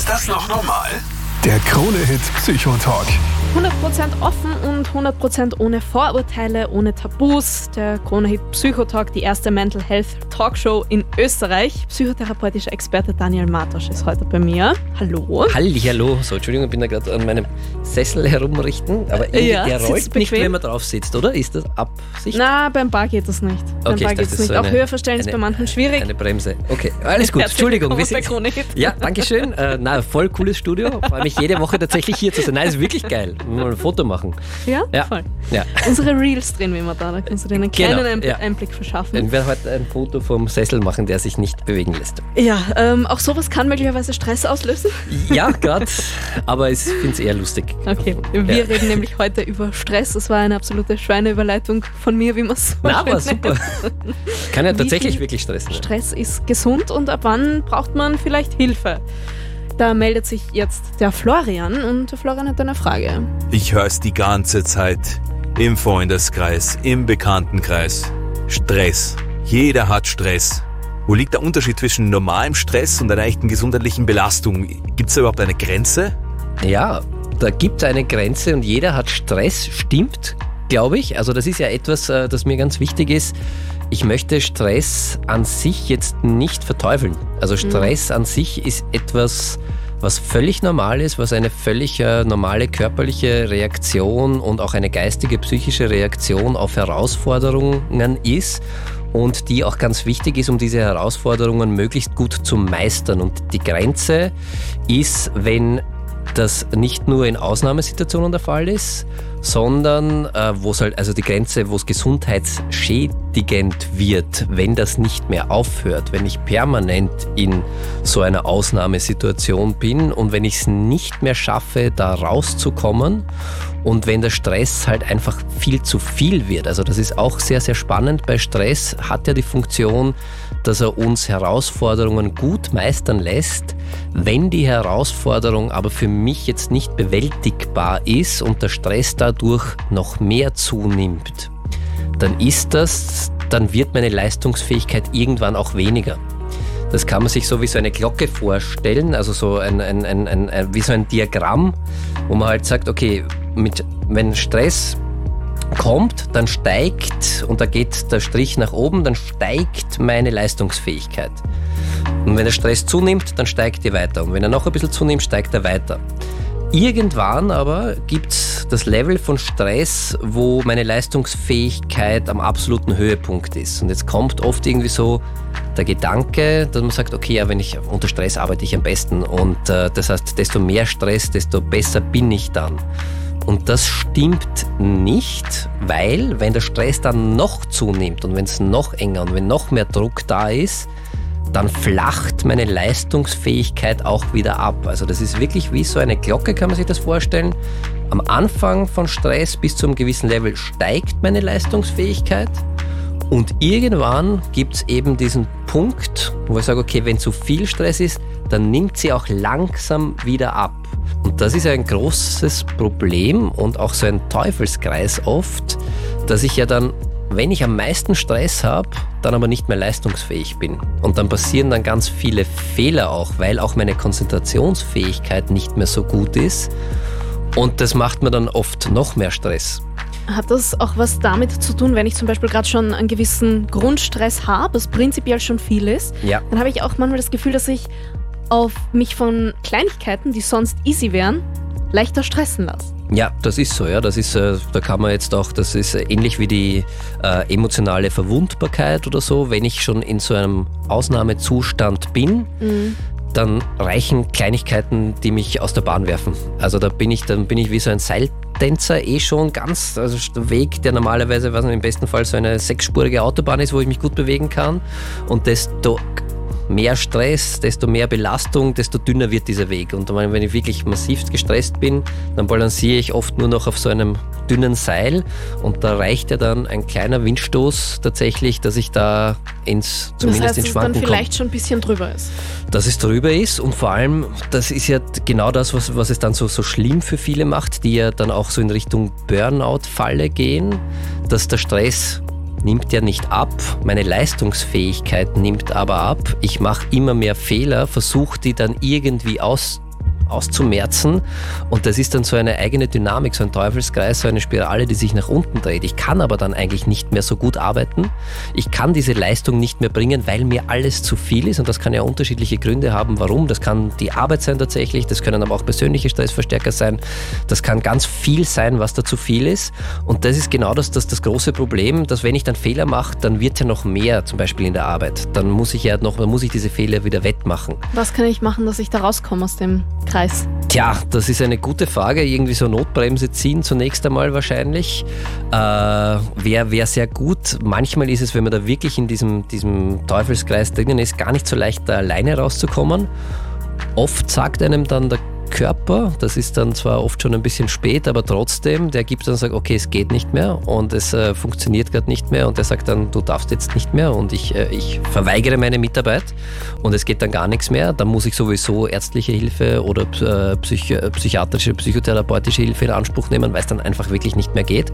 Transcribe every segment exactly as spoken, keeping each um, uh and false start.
Ist das noch normal? Der Krone-Hit Psychotalk. hundert Prozent offen und hundert Prozent ohne Vorurteile, ohne Tabus. Der Krone-Hit Psychotalk, die erste Mental Health Talkshow in Österreich. Psychotherapeutischer Experte Daniel Martosch ist heute bei mir. Hallo. Hallihallo. So, Entschuldigung, ich bin da gerade an meinem Sessel herumrichten, aber irgendwie, Ja, der sitzt rollt nicht, bequem. wenn man drauf sitzt, oder? Ist das Absicht? Na, beim Bar geht das nicht. Beim Okay, Bar ich geht's dachte, nicht. so eine- Auch Höheverstellen ist eine- bei manchen schwierig. Eine Bremse. Okay, alles gut. Herzlich Entschuldigung. willkommen Wir bei sind, Krone-Hit. ja, danke schön. Äh, na, voll cooles Studio. Freue mich jede Woche tatsächlich hier zu sein. Nein, ist wirklich geil. Mal ein Foto machen. Ja? Ja. Voll. Ja. Unsere Reels drehen wir immer da, da kannst du dir einen Genau, kleinen Einblick, ja. Einblick verschaffen. Ich werde heute ein Foto vom Sessel machen, der sich nicht bewegen lässt. Ja, ähm, auch sowas kann möglicherweise Stress auslösen. Ja, gerade. Aber ich finde es eher lustig. Okay, wir Ja. reden nämlich heute über Stress. Das war eine absolute Schweineüberleitung von mir, wie man es so Na, schön aber super. Kann ja Wie tatsächlich viel wirklich stressen. nennt. Stress ist gesund und ab wann braucht man vielleicht Hilfe? Da meldet sich jetzt der Florian und der Florian hat eine Frage. Ich höre es die ganze Zeit. Im Freundeskreis, im Bekanntenkreis. Stress. Jeder hat Stress. Wo liegt der Unterschied zwischen normalem Stress und einer echten gesundheitlichen Belastung? Gibt es da überhaupt eine Grenze? Ja, da gibt es eine Grenze und jeder hat Stress, stimmt, glaube ich. Also das ist ja etwas, äh, das mir ganz wichtig ist. Ich möchte Stress an sich jetzt nicht verteufeln. Also Stress an sich ist etwas, was völlig normal ist, was eine völlig äh, normale körperliche Reaktion und auch eine geistige, psychische Reaktion auf Herausforderungen ist. Und die auch ganz wichtig ist, um diese Herausforderungen möglichst gut zu meistern. Und die Grenze ist, wenn das nicht nur in Ausnahmesituationen der Fall ist, sondern äh, wo es halt, also die Grenze, wo es gesundheitsschädigend wird, wenn das nicht mehr aufhört, wenn ich permanent in so einer Ausnahmesituation bin und wenn ich es nicht mehr schaffe, da rauszukommen und wenn der Stress halt einfach viel zu viel wird. Also das ist auch sehr, sehr spannend. Bei Stress hat ja die Funktion, dass er uns Herausforderungen gut meistern lässt. Wenn die Herausforderung aber für mich jetzt nicht bewältigbar ist und der Stress dadurch noch mehr zunimmt, dann ist das, dann wird meine Leistungsfähigkeit irgendwann auch weniger. Das kann man sich so wie so eine Glocke vorstellen, also so ein, ein, ein, ein, ein, wie so ein Diagramm, wo man halt sagt, okay, mit, wenn Stress kommt, dann steigt, und da geht der Strich nach oben, dann steigt meine Leistungsfähigkeit. Und wenn der Stress zunimmt, dann steigt die weiter. Und wenn er noch ein bisschen zunimmt, steigt er weiter. Irgendwann aber gibt es das Level von Stress, wo meine Leistungsfähigkeit am absoluten Höhepunkt ist. Und jetzt kommt oft irgendwie so der Gedanke, dass man sagt, okay, ja, wenn ich unter Stress arbeite ich am besten. Und äh, das heißt, desto mehr Stress, desto besser bin ich dann. Und das stimmt nicht, weil wenn der Stress dann noch zunimmt und wenn es noch enger und wenn noch mehr Druck da ist, dann flacht meine Leistungsfähigkeit auch wieder ab. Also das ist wirklich wie so eine Glocke, kann man sich das vorstellen. Am Anfang von Stress bis zu einem gewissen Level steigt meine Leistungsfähigkeit und irgendwann gibt es eben diesen Punkt, wo ich sage, okay, wenn zu viel Stress ist, dann nimmt sie auch langsam wieder ab. Und das ist ein großes Problem und auch so ein Teufelskreis oft, dass ich ja dann, wenn ich am meisten Stress habe, dann aber nicht mehr leistungsfähig bin. Und dann passieren dann ganz viele Fehler auch, weil auch meine Konzentrationsfähigkeit nicht mehr so gut ist. Und das macht mir dann oft noch mehr Stress. Hat das auch was damit zu tun, wenn ich zum Beispiel gerade schon einen gewissen Grundstress habe, was prinzipiell schon viel ist, Ja. dann habe ich auch manchmal das Gefühl, dass ich auf mich von Kleinigkeiten, die sonst easy wären, leichter stressen lasse. Ja, das ist so, ja. Das ist, äh, da kann man jetzt auch, das ist ähnlich wie die äh, emotionale Verwundbarkeit oder so. Wenn ich schon in so einem Ausnahmezustand bin, Mhm. dann reichen Kleinigkeiten, die mich aus der Bahn werfen. Also da bin ich, dann bin ich wie so ein Seiltänzer eh schon ganz, also der Weg, der normalerweise, was im besten Fall so eine sechsspurige Autobahn ist, wo ich mich gut bewegen kann. Und desto mehr Stress, desto mehr Belastung, desto dünner wird dieser Weg. Und wenn ich wirklich massiv gestresst bin, dann balanciere ich oft nur noch auf so einem dünnen Seil und da reicht ja dann ein kleiner Windstoß tatsächlich, dass ich da ins, zumindest das heißt, ins dass es dann Schwanken komme. vielleicht schon ein bisschen drüber ist. Dass es drüber ist und vor allem, das ist ja genau das, was, was es dann so, so schlimm für viele macht, die ja dann auch so in Richtung Burnout-Falle gehen, dass der Stress nimmt ja nicht ab, meine Leistungsfähigkeit nimmt aber ab. Ich mache immer mehr Fehler, versuche die dann irgendwie auszumerzen. Und das ist dann so eine eigene Dynamik, so ein Teufelskreis, so eine Spirale, die sich nach unten dreht. Ich kann aber dann eigentlich nicht mehr so gut arbeiten. Ich kann diese Leistung nicht mehr bringen, weil mir alles zu viel ist. Und das kann ja unterschiedliche Gründe haben, warum. Das kann die Arbeit sein tatsächlich, das können aber auch persönliche Stressverstärker sein. Das kann ganz viel sein, was da zu viel ist. Und das ist genau das, das, das große Problem, dass wenn ich dann Fehler mache, dann wird ja noch mehr, zum Beispiel in der Arbeit. Dann muss ich ja noch, dann muss ich diese Fehler wieder wettmachen. Was kann ich machen, dass ich da rauskomme aus dem Kreis? Tja, das ist eine gute Frage. Irgendwie so Notbremse ziehen zunächst einmal wahrscheinlich. Äh, Wäre wär sehr gut. Manchmal ist es, wenn man da wirklich in diesem, diesem Teufelskreis drinnen ist, gar nicht so leicht, da alleine rauszukommen. Oft sagt einem dann der Körper, das ist dann zwar oft schon ein bisschen spät, aber trotzdem, der gibt dann sagt, okay, es geht nicht mehr und es äh, funktioniert gerade nicht mehr und der sagt dann, du darfst jetzt nicht mehr und ich, äh, ich verweigere meine Mitarbeit und es geht dann gar nichts mehr, dann muss ich sowieso ärztliche Hilfe oder äh, psych- psychiatrische, psychotherapeutische Hilfe in Anspruch nehmen, weil es dann einfach wirklich nicht mehr geht.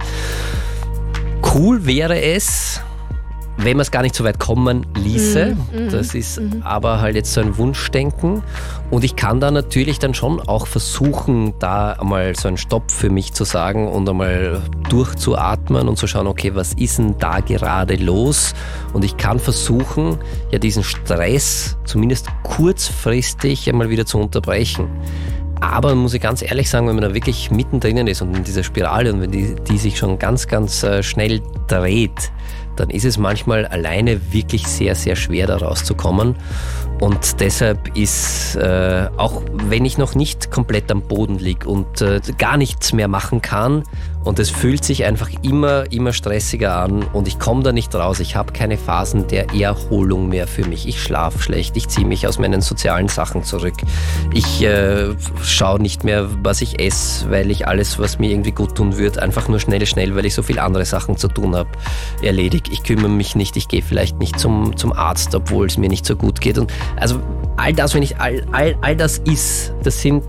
Cool wäre es, wenn man es gar nicht so weit kommen ließe. Mm, mm, das ist mm. aber halt jetzt so ein Wunschdenken. Und ich kann da natürlich dann schon auch versuchen, da einmal so einen Stopp für mich zu sagen und einmal durchzuatmen und zu schauen, okay, was ist denn da gerade los? Und ich kann versuchen, ja diesen Stress zumindest kurzfristig einmal wieder zu unterbrechen. Aber muss ich ganz ehrlich sagen, wenn man da wirklich mittendrin ist und in dieser Spirale und wenn die, die sich schon ganz, ganz äh, schnell dreht, dann ist es manchmal alleine wirklich sehr, sehr schwer, da rauszukommen. Und deshalb ist, äh, auch wenn ich noch nicht komplett am Boden liege und äh, gar nichts mehr machen kann und es fühlt sich einfach immer, immer stressiger an und ich komme da nicht raus, ich habe keine Phasen der Erholung mehr für mich. Ich schlafe schlecht, ich ziehe mich aus meinen sozialen Sachen zurück. Ich äh, schaue nicht mehr, was ich esse, weil ich alles, was mir irgendwie gut tun würde, einfach nur schnell, schnell, weil ich so viele andere Sachen zu tun habe, erledigt. Ich kümmere mich nicht, ich gehe vielleicht nicht zum, zum Arzt, obwohl es mir nicht so gut geht. Und also all das, wenn ich all, all, all das ist, das sind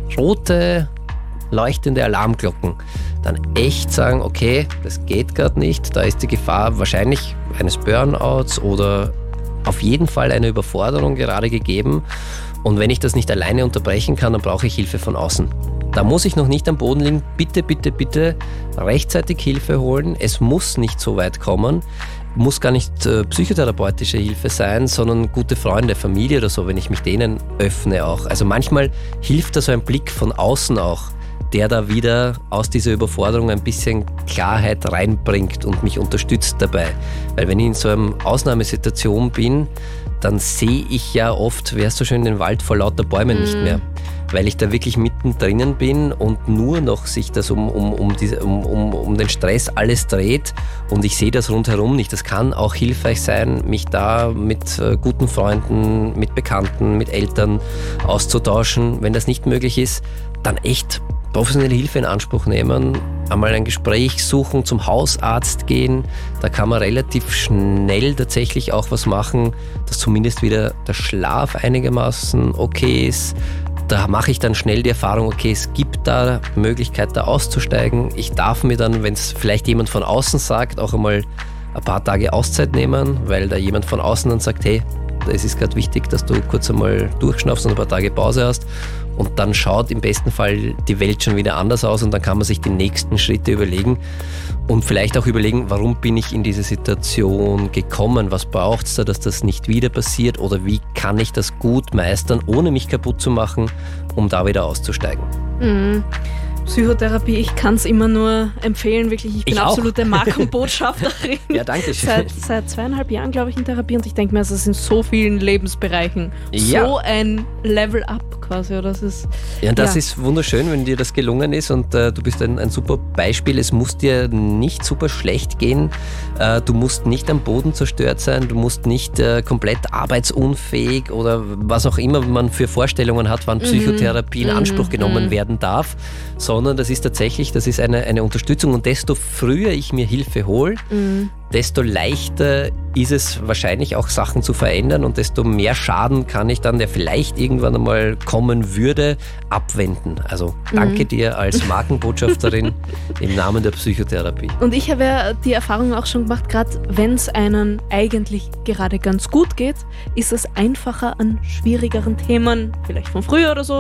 rote, leuchtende Alarmglocken. Dann echt sagen, okay, das geht gerade nicht, da ist die Gefahr wahrscheinlich eines Burnouts oder auf jeden Fall eine Überforderung gerade gegeben. Und wenn ich das nicht alleine unterbrechen kann, dann brauche ich Hilfe von außen. Da muss ich noch nicht am Boden liegen. Bitte, bitte, bitte rechtzeitig Hilfe holen. Es muss nicht so weit kommen. Muss gar nicht äh, psychotherapeutische Hilfe sein, sondern gute Freunde, Familie oder so, wenn ich mich denen öffne auch. Also manchmal hilft da so ein Blick von außen auch, der da wieder aus dieser Überforderung ein bisschen Klarheit reinbringt und mich unterstützt dabei. Weil wenn ich in so einer Ausnahmesituation bin, dann sehe ich ja oft, wer so schön den Wald vor lauter Bäumen mm. nicht mehr. Weil ich da wirklich mittendrin bin und nur noch sich das um, um, um, diese, um, um, um den Stress alles dreht und ich sehe das rundherum nicht. Das kann auch hilfreich sein, mich da mit äh, guten Freunden, mit Bekannten, mit Eltern auszutauschen. Wenn das nicht möglich ist, dann echt professionelle Hilfe in Anspruch nehmen, einmal ein Gespräch suchen, zum Hausarzt gehen. Da kann man relativ schnell tatsächlich auch was machen, dass zumindest wieder der Schlaf einigermaßen okay ist. Da mache ich dann schnell die Erfahrung, okay, es gibt da Möglichkeit, da auszusteigen. Ich darf mir dann, wenn es vielleicht jemand von außen sagt, auch einmal ein paar Tage Auszeit nehmen, weil da jemand von außen dann sagt, hey, es ist gerade wichtig, dass du kurz einmal durchschnaufst und ein paar Tage Pause hast. Und dann schaut im besten Fall die Welt schon wieder anders aus und dann kann man sich die nächsten Schritte überlegen und vielleicht auch überlegen, warum bin ich in diese Situation gekommen? Was braucht es da, dass das nicht wieder passiert? Oder wie kann ich das gut meistern, ohne mich kaputt zu machen, um da wieder auszusteigen? Mhm. Psychotherapie, ich kann es immer nur empfehlen, wirklich. Ich bin ich absolute Markenbotschafterin. Ja, danke schön. Seit, seit zweieinhalb Jahren, glaube ich, in Therapie und ich denke mir, es ist in so vielen Lebensbereichen ja. so ein Level-Up quasi. Oder das ist, ja, das ja. ist wunderschön, wenn dir das gelungen ist und äh, du bist ein, ein super Beispiel. Es muss dir nicht super schlecht gehen. Äh, du musst nicht am Boden zerstört sein. Du musst nicht äh, komplett arbeitsunfähig oder was auch immer man für Vorstellungen hat, wann Psychotherapie in Anspruch genommen werden darf, sondern das ist tatsächlich, das ist eine, eine Unterstützung und desto früher ich mir Hilfe hole, mhm. desto leichter ist es wahrscheinlich auch Sachen zu verändern und desto mehr Schaden kann ich dann, der vielleicht irgendwann einmal kommen würde, abwenden. Also danke mhm. dir als Markenbotschafterin im Namen der Psychotherapie. Und ich habe ja die Erfahrung auch schon gemacht, gerade wenn es einem eigentlich gerade ganz gut geht, ist es einfacher an schwierigeren Themen, vielleicht von früher oder so,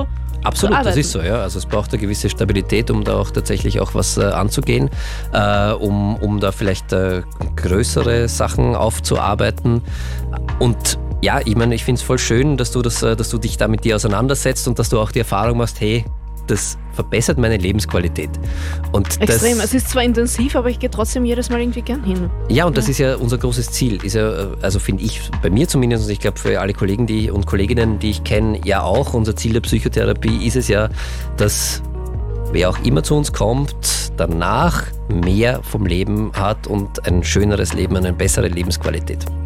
Absolut, zu das ist so, ja. Also es braucht eine gewisse Stabilität, um da auch tatsächlich auch was äh, anzugehen, äh, um, um da vielleicht äh, größere Sachen aufzuarbeiten. Und ja, ich meine, ich finde es voll schön, dass du, das, äh, dass du dich da mit dir auseinandersetzt und dass du auch die Erfahrung machst, hey, das verbessert meine Lebensqualität. Und Extrem. das, Es ist zwar intensiv, aber ich gehe trotzdem jedes Mal irgendwie gern hin. ja, und das ist ja unser großes Ziel. Ist ja, also finde ich, bei mir zumindest, und ich glaube für alle Kollegen die, und Kolleginnen, die ich kenne, ja auch, unser Ziel der Psychotherapie ist es ja, dass wer auch immer zu uns kommt, danach mehr vom Leben hat und ein schöneres Leben, eine bessere Lebensqualität.